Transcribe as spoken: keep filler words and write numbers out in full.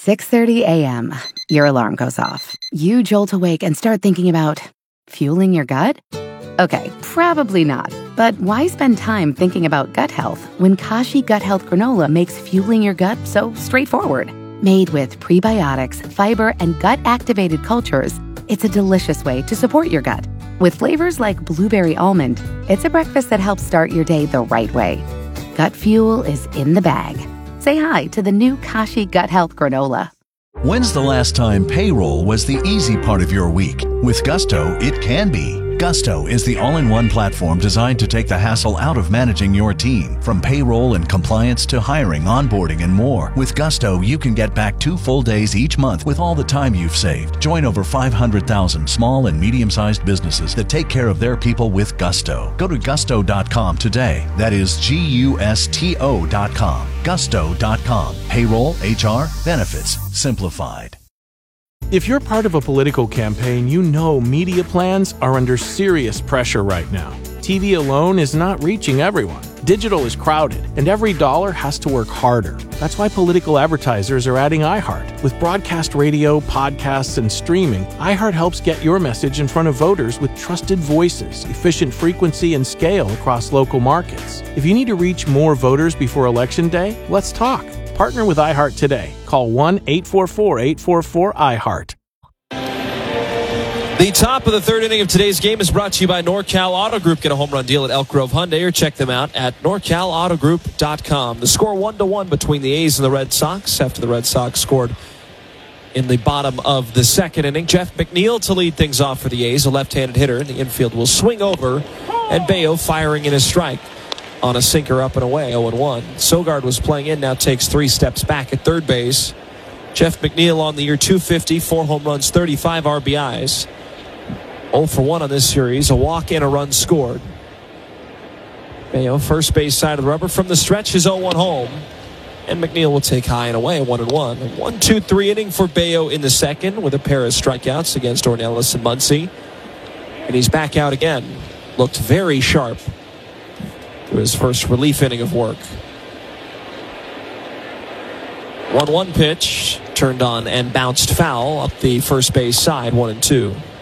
six thirty a.m. Your alarm goes off. You jolt awake and start thinking about fueling your gut? Okay, probably not. But why spend time thinking about gut health when Kashi Gut Health Granola makes fueling your gut so straightforward? Made with prebiotics, fiber, and gut-activated cultures, it's a delicious way to support your gut. With flavors like blueberry almond, it's a breakfast that helps start your day the right way. Gut fuel is in the bag. Say hi to the new Kashi Gut Health Granola. When's the last time payroll was the easy part of your week? With Gusto, it can be. Gusto is the all-in-one platform designed to take the hassle out of managing your team. From payroll and compliance to hiring, onboarding, and more. With Gusto, you can get back two full days each month with all the time you've saved. Join over five hundred thousand small and medium-sized businesses that take care of their people with Gusto. Go to gusto dot com today. That is G U S T O dot com. gusto dot com. Payroll, H R, benefits, simplified. If you're part of a political campaign, you know media plans are under serious pressure right now. T V alone is not reaching everyone. Digital is crowded, and every dollar has to work harder. That's why political advertisers are adding iHeart. With broadcast radio, podcasts, and streaming, iHeart helps get your message in front of voters with trusted voices, efficient frequency, and scale across local markets. If you need to reach more voters before Election Day, let's talk. Partner with iHeart today. Call one eight four four, eight four four, iHeart. The top of the third inning of today's game is brought to you by NorCal Auto Group. Get a home run deal at Elk Grove Hyundai or check them out at nor cal auto group dot com. The score one to one between the A's and the Red Sox after the Red Sox scored in the bottom of the second inning. Jeff McNeil to lead things off for the A's. A left-handed hitter in the infield will swing over, and Bayo firing in his strike on a sinker up and away, oh and one. Sogard was playing in, now takes three steps back at third base. Jeff McNeil on the year two fifty, four home runs, thirty-five R B Is. oh for one on this series, a walk and a run scored. Bayo, first base side of the rubber from the stretch, his oh one home. And McNeil will take high and away, one and one. A one two three inning for Bayo in the second with a pair of strikeouts against Ornelas and Muncy. And he's back out again. Looked very sharp through his first relief inning of work. one one pitch, turned on and bounced foul up the first base side, one and two.